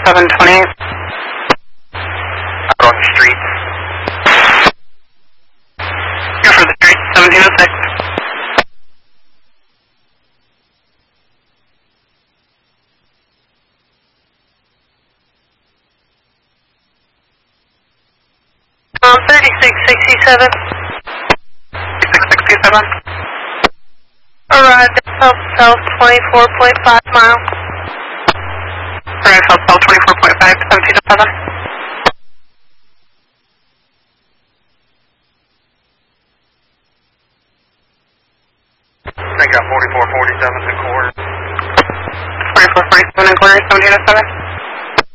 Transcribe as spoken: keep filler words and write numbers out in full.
seven twenty-eight. Out on the streets. Here for the street, seventeen oh six. Um, thirty-six sixty-seven. thirty-six sixty-seven. Arrived at South South twenty-four point five miles. Arrived South South twenty-four point five, seventeen oh seven. I got forty-four forty-seven and quarter. forty-four forty-seven and quarter, seventeen oh seven.